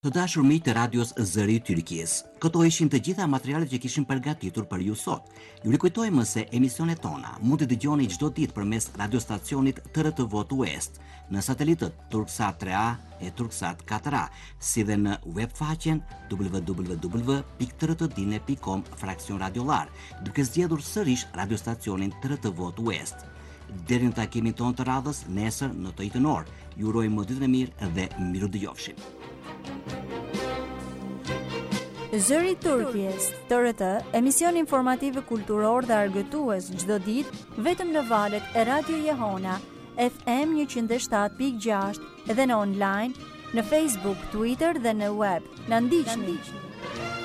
Të dashur miq të radios Zëri i Turqisë, këto ishin të gjitha materialet që kishim përgatitur për ju sot. Ju rikujtojmë se emisionet tona mund të dëgjoni çdo ditë përmes radiostacionit TRT West, në satelitet Turksat 3A e Turksat 4A, si dhe në webfaqen www.trtdine.com/radiolar, duke zgjedhur sërish radiostacionin TRT West. Deri në takimin tonë të radhës nesër në të njëjtën orë, ju urojmë ditën e mirë dhe miru dëgjofshim. Zëri i Turqisë, TRT, emision informativ kulturor dhe argëtues çdo ditë vetëm në valët e Radio Jehona, FM 107.6 dhe në online, në Facebook, Twitter dhe në web. Na ndiqni.